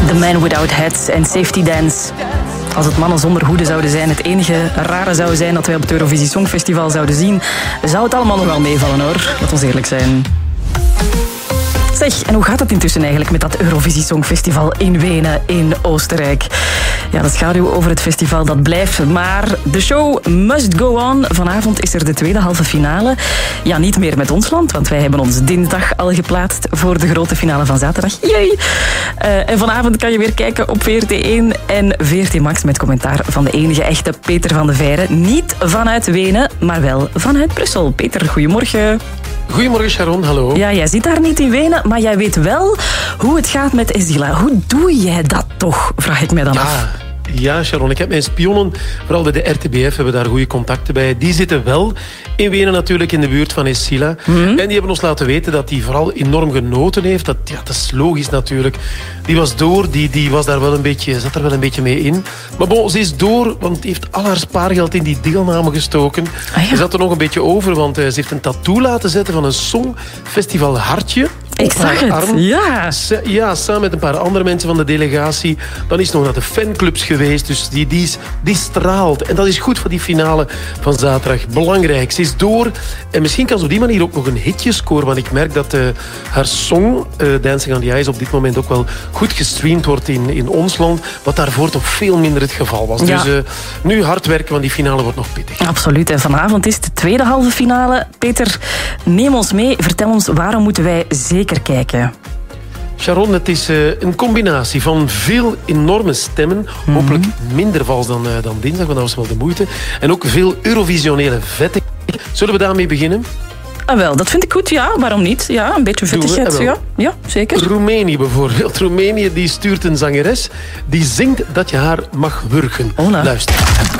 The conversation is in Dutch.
The Man Without Hats en Safety Dance. Als het mannen zonder hoeden zouden zijn, het enige rare zou zijn dat wij op het Eurovisie Songfestival zouden zien, zou het allemaal nog wel meevallen hoor. Laat ons eerlijk zijn. Zeg, en hoe gaat het intussen eigenlijk met dat Eurovisie Songfestival in Wenen in Oostenrijk? Ja, de schaduw over het festival, dat blijft. Maar de show must go on. Vanavond is er de tweede halve finale. Ja, niet meer met ons land, want wij hebben ons dinsdag al geplaatst voor de grote finale van zaterdag. Yay! En vanavond kan je weer kijken op VRT1 en VRT Max met commentaar van de enige echte Peter van de Veire. Niet vanuit Wenen, maar wel vanuit Brussel. Peter, goedemorgen. Goedemorgen Sharon, hallo. Ja, jij zit daar niet in Wenen, maar jij weet wel hoe het gaat met Esdila. Hoe doe jij dat toch, vraag ik mij dan af. Ja, Sharon, ik heb mijn spionnen, vooral bij de RTBF, hebben daar goede contacten bij. Die zitten wel in Wenen natuurlijk, in de buurt van Escila. En die hebben ons laten weten dat hij vooral enorm genoten heeft. Dat is logisch natuurlijk. Die was door, die was daar wel een beetje, zat er wel een beetje mee in. Maar bon, ze is door, want die heeft al haar spaargeld in die deelname gestoken. Ze zat er nog een beetje over, want ze heeft een tattoo laten zetten van een songfestival hartje. Ik zag het, arm. ja. Ja, samen met een paar andere mensen van de delegatie. Dan is ze nog naar de fanclubs geweest. Dus die straalt. En dat is goed voor die finale van zaterdag. Belangrijk. Ze is door. En misschien kan ze op die manier ook nog een hitje scoren. Want ik merk dat haar song, Dancing on the Ice, op dit moment ook wel goed gestreamd wordt in ons land. Wat daarvoor toch veel minder het geval was. Ja. Dus nu hard werken, want die finale wordt nog pittig. Absoluut. En vanavond is de tweede halve finale. Peter, neem ons mee. Vertel ons, waarom moeten wij zeker kijken? Sharon, het is een combinatie van veel enorme stemmen. Hopelijk minder vals dan dinsdag, want dat was wel de moeite. En ook veel Eurovisionele vetting. Zullen we daarmee beginnen? Wel, dat vind ik goed, ja. Waarom niet? Ja, een beetje vettigheid. Ja, zeker. Roemenië bijvoorbeeld. Roemenië die stuurt een zangeres die zingt dat je haar mag wurgen. Hola. Luister.